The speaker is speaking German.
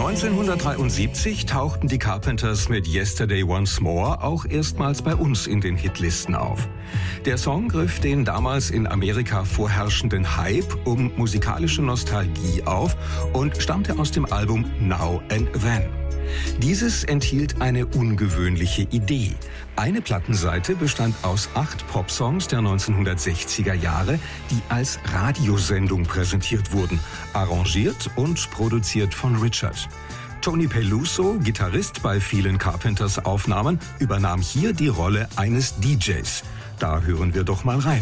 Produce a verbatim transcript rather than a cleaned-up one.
neunzehnhundertdreiundsiebzig tauchten die Carpenters mit Yesterday Once More auch erstmals bei uns in den Hitlisten auf. Der Song griff den damals in Amerika vorherrschenden Hype um musikalische Nostalgie auf und stammte aus dem Album Now and Then. Dieses enthielt eine ungewöhnliche Idee. Eine Plattenseite bestand aus acht Popsongs der neunzehnhundertsechziger Jahre, die als Radiosendung präsentiert wurden, arrangiert und produziert von Richard. Tony Peluso, Gitarrist bei vielen Carpenters Aufnahmen, übernahm hier die Rolle eines D Js. Da hören wir doch mal rein.